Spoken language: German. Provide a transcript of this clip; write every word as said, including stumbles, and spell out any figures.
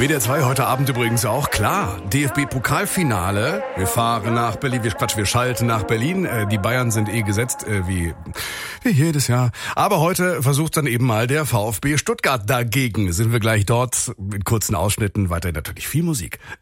W D R zwei heute Abend übrigens auch, klar, D F B-Pokalfinale. Wir fahren nach Berlin, wir Quatsch, wir schalten nach Berlin. Äh, die Bayern sind eh gesetzt, äh, wie, wie jedes Jahr. Aber heute versucht dann eben mal der VfB Stuttgart dagegen. Sind wir gleich dort mit kurzen Ausschnitten, weiterhin natürlich viel Musik.